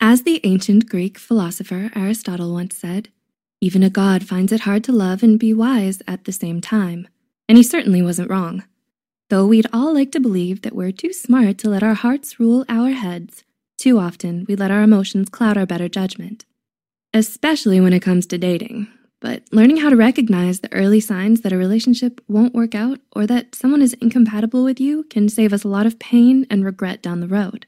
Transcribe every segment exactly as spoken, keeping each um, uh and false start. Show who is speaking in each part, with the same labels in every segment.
Speaker 1: As the ancient Greek philosopher Aristotle once said, even a god finds it hard to love and be wise at the same time. And he certainly wasn't wrong. Though we'd all like to believe that we're too smart to let our hearts rule our heads, too often we let our emotions cloud our better judgment. Especially when it comes to dating. But learning how to recognize the early signs that a relationship won't work out or that someone is incompatible with you can save us a lot of pain and regret down the road.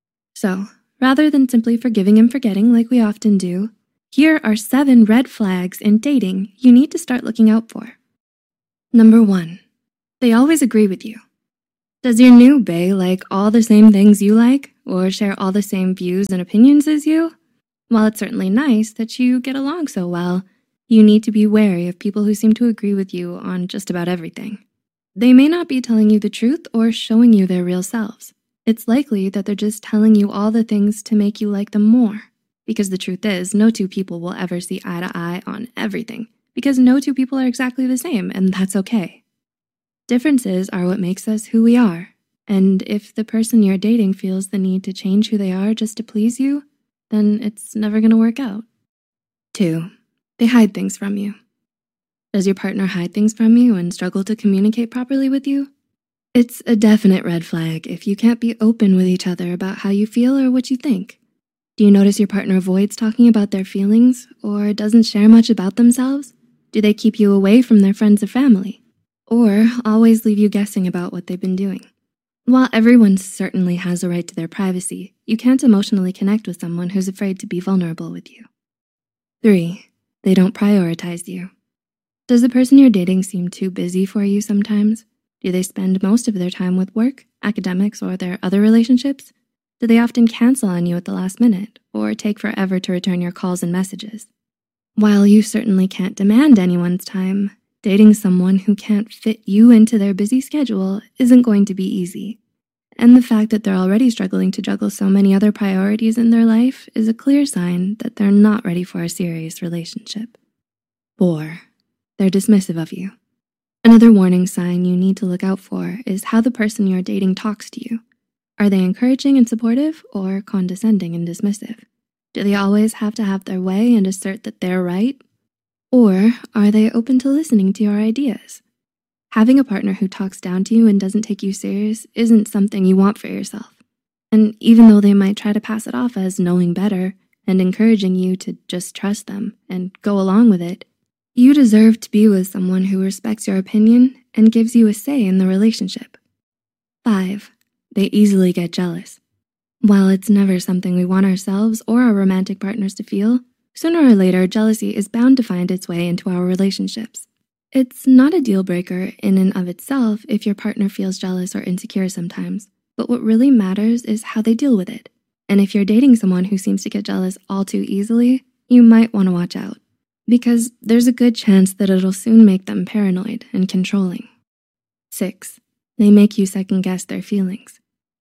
Speaker 1: So, rather than simply forgiving and forgetting like we often do, here are seven red flags in dating you need to start looking out for. Number one, they always agree with you. Does your new bae like all the same things you like or share all the same views and opinions as you? While it's certainly nice that you get along so well, you need to be wary of people who seem to agree with you on just about everything. They may not be telling you the truth or showing you their real selves. It's likely that they're just telling you all the things to make you like them more. Because the truth is, no two people will ever see eye to eye on everything, because no two people are exactly the same, and that's okay. Differences are what makes us who we are, and if the person you're dating feels the need to change who they are just to please you, then it's never gonna work out. Two, they hide things from you. Does your partner hide things from you and struggle to communicate properly with you? It's a definite red flag if you can't be open with each other about how you feel or what you think. Do you notice your partner avoids talking about their feelings or doesn't share much about themselves? Do they keep you away from their friends or family? Or always leave you guessing about what they've been doing? While everyone certainly has a right to their privacy, you can't emotionally connect with someone who's afraid to be vulnerable with you. Three, they don't prioritize you. Does the person you're dating seem too busy for you sometimes? Do they spend most of their time with work, academics, or their other relationships? Do they often cancel on you at the last minute or take forever to return your calls and messages? While you certainly can't demand anyone's time, dating someone who can't fit you into their busy schedule isn't going to be easy. And the fact that they're already struggling to juggle so many other priorities in their life is a clear sign that they're not ready for a serious relationship. Four, they're dismissive of you. Another warning sign you need to look out for is how the person you're dating talks to you. Are they encouraging and supportive or condescending and dismissive? Do they always have to have their way and assert that they're right? Or are they open to listening to your ideas? Having a partner who talks down to you and doesn't take you serious isn't something you want for yourself. And even though they might try to pass it off as knowing better and encouraging you to just trust them and go along with it, you deserve to be with someone who respects your opinion and gives you a say in the relationship. Five, they easily get jealous. While it's never something we want ourselves or our romantic partners to feel, sooner or later, jealousy is bound to find its way into our relationships. It's not a deal breaker in and of itself if your partner feels jealous or insecure sometimes, but what really matters is how they deal with it. And if you're dating someone who seems to get jealous all too easily, you might want to watch out, because there's a good chance that it'll soon make them paranoid and controlling. Six, they make you second guess their feelings.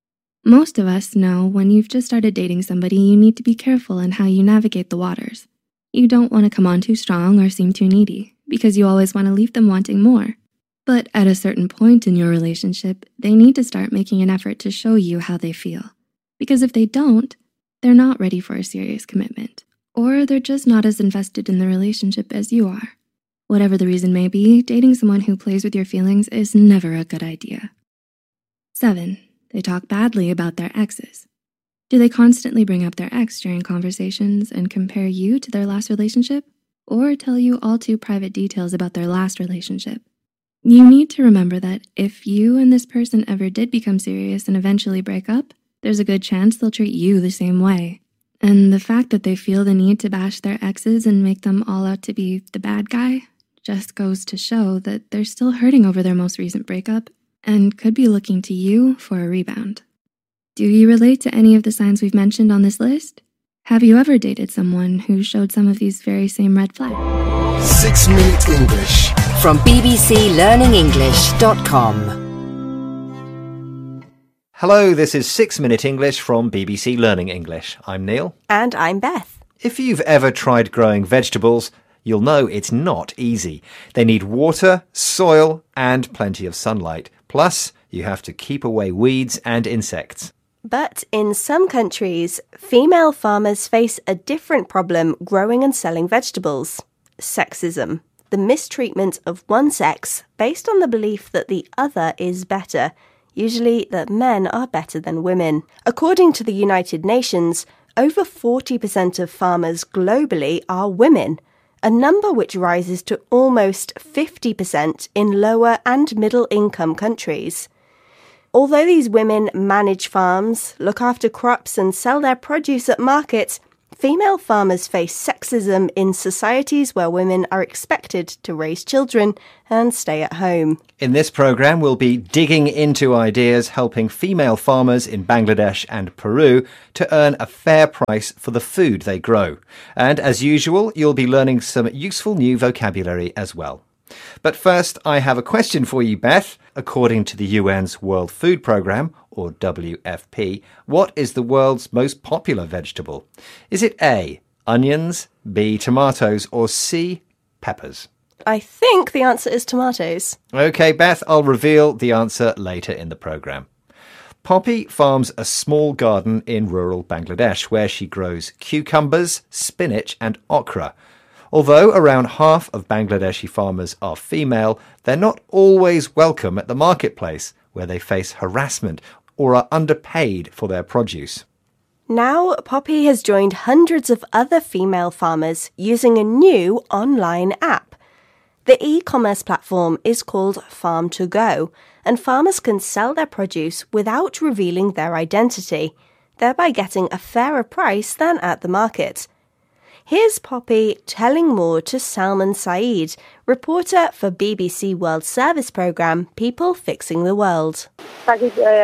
Speaker 1: Most of us know when you've just started dating somebody, you need to be careful in how you navigate the waters. You don't want to come on too strong or seem too needy, because you always want to leave them wanting more. But at a certain point in your relationship, they need to start making an effort to show you how they feel. Because if they don't, they're not ready for a serious commitment, or they're just not as invested in the relationship as you are. Whatever the reason may be, dating someone who plays with your feelings is never a good idea. Seven, they talk badly about their exes. Do they constantly bring up their ex during conversations and compare you to their last relationship, or tell you all too private details about their last relationship? You need to remember that if you and this person ever did become serious and eventually break up, there's a good chance they'll treat you the same way. And the fact that they feel the need to bash their exes and make them all out to be the bad guy just goes to show that they're still hurting over their most recent breakup and could be looking to you for a rebound. Do you relate to any of the signs we've mentioned on this list? Have you ever dated someone who showed some of these very same red flags?
Speaker 2: Six Minute English
Speaker 3: from b b c learning english dot com.
Speaker 4: Hello, this is Six Minute English from B B C Learning English. I'm Neil.
Speaker 3: And I'm Beth.
Speaker 4: If you've ever tried growing vegetables, you'll know it's not easy. They need water, soil, and plenty of sunlight. Plus, you have to keep away weeds and insects.
Speaker 3: But in some countries, female farmers face a different problem growing and selling vegetables: sexism, the mistreatment of one sex based on the belief that the other is better, usually that men are better than women. According to the United Nations, over forty percent of farmers globally are women, a number which rises to almost fifty percent in lower and middle-income countries. Although these women manage farms, look after crops and sell their produce at markets, female farmers face sexism in societies where women are expected to raise children and stay at home.
Speaker 4: In this programme, we'll be digging into ideas helping female farmers in Bangladesh and Peru to earn a fair price for the food they grow. And as usual, you'll be learning some useful new vocabulary as well. But first, I have a question for you, Beth. According to the U N's World Food Programme, or W F P, what is the world's most popular vegetable? Is it A, onions, B, tomatoes, or C, peppers?
Speaker 3: I think the answer is tomatoes.
Speaker 4: OK, Beth, I'll reveal the answer later in the programme. Poppy farms a small garden in rural Bangladesh where she grows cucumbers, spinach and okra. Although around half of Bangladeshi farmers are female, they're not always welcome at the marketplace, where they face harassment or are underpaid for their produce.
Speaker 3: Now, Poppy has joined hundreds of other female farmers using a new online app. The e-commerce platform is called Farm to Go, and farmers can sell their produce without revealing their identity, thereby getting a fairer price than at the market. Here's Poppy telling more to Salman Saeed, reporter for B B C World Service programme People Fixing the World.
Speaker 2: By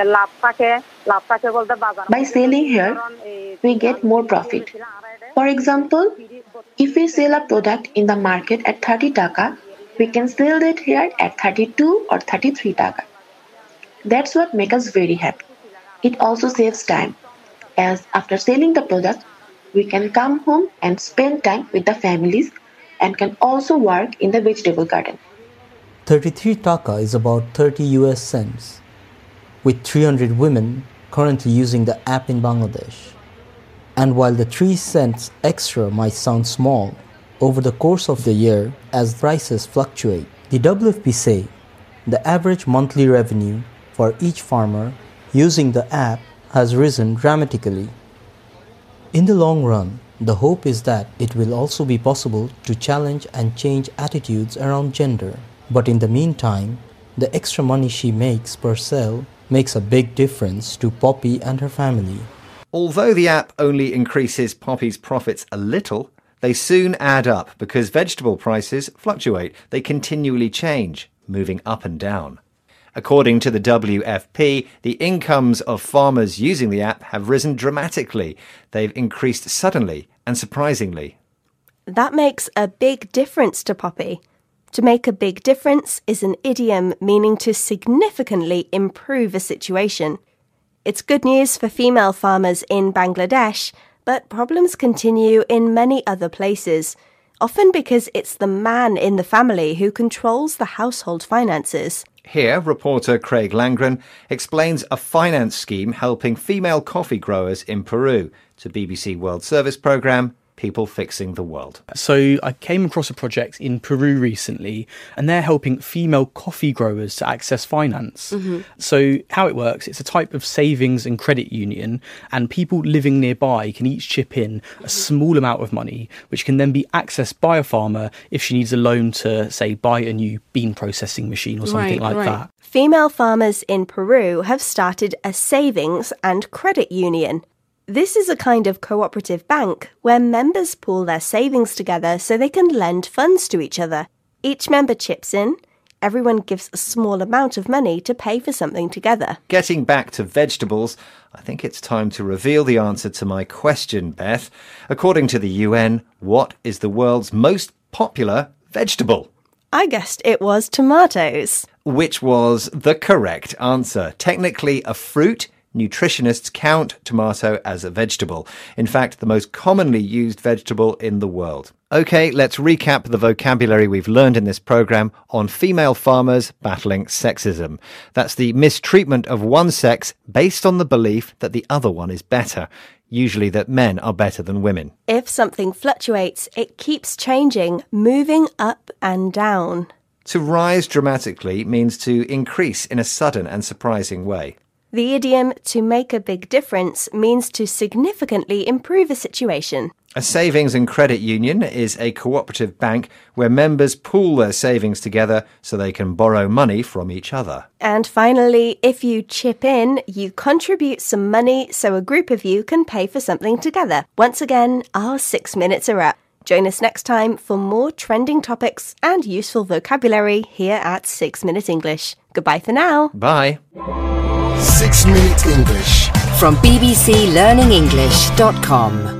Speaker 2: selling here, we get more profit. For example, if we sell a product in the market at thirty taka, we can sell it here at thirty-two or thirty-three taka. That's what makes us very happy. It also saves time, as after selling the product, we can come home and spend time with the families and can also work in the vegetable garden.
Speaker 5: thirty-three taka is about thirty U S cents, with three hundred women currently using the app in Bangladesh. And while the three cents extra might sound small, over the course of the year, as prices fluctuate, the W F P say the average monthly revenue for each farmer using the app has risen dramatically. In the long run, the hope is that it will also be possible to challenge and change attitudes around gender. But in the meantime, the extra money she makes per sale makes a big difference to Poppy and her family.
Speaker 4: Although the app only increases Poppy's profits a little, they soon add up because vegetable prices fluctuate. They continually change, moving up and down. According to the W F P, the incomes of farmers using the app have risen dramatically. They've increased suddenly and surprisingly.
Speaker 3: That makes a big difference to Poppy. To make a big difference is an idiom meaning to significantly improve a situation. It's good news for female farmers in Bangladesh, but problems continue in many other places, often because it's the man in the family who controls the household finances.
Speaker 4: Here, reporter Craig Langren explains a finance scheme helping female coffee growers in Peru to B B C World Service programme People Fixing the World.
Speaker 6: So I came across a project in Peru recently, and they're helping female coffee growers to access finance. Mm-hmm. So how it works, it's a type of savings and credit union, and people living nearby can each chip in a small amount of money, which can then be accessed by a farmer if she needs a loan to, say, buy a new bean processing machine or something right, like right. that.
Speaker 3: Female farmers in Peru have started a savings and credit union. This is a kind of cooperative bank where members pool their savings together so they can lend funds to each other. Each member chips in. Everyone gives a small amount of money to pay for something together.
Speaker 4: Getting back to vegetables, I think it's time to reveal the answer to my question, Beth. According to the U N, what is the world's most popular vegetable?
Speaker 3: I guessed it was tomatoes.
Speaker 4: Which was the correct answer. Technically a fruit, nutritionists count tomato as a vegetable. In fact, the most commonly used vegetable in the world. OK, let's recap the vocabulary we've learned in this programme on female farmers battling sexism. That's the mistreatment of one sex based on the belief that the other one is better, usually that men are better than women.
Speaker 3: If something fluctuates, it keeps changing, moving up and down.
Speaker 4: To rise dramatically means to increase in a sudden and surprising way.
Speaker 3: The idiom to make a big difference means to significantly improve a situation.
Speaker 4: A savings and credit union is a cooperative bank where members pool their savings together so they can borrow money from each other.
Speaker 3: And finally, if you chip in, you contribute some money so a group of you can pay for something together. Once again, our six minutes are up. Join us next time for more trending topics and useful vocabulary here at six minute English. Goodbye for now.
Speaker 4: Bye.
Speaker 7: six minute English
Speaker 8: from b b c learning english dot com